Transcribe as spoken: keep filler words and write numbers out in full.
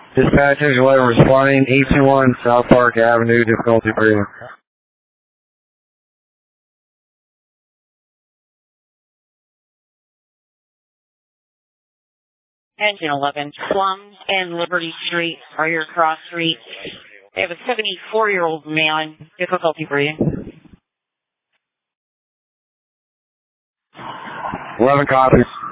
Dispatch engine letter responding, eight two one South Park Avenue, difficulty breathing. Engine eleven, Plum and Liberty Street are your cross streets. They have a seventy-four-year-old man, difficulty breathing. eleven copies.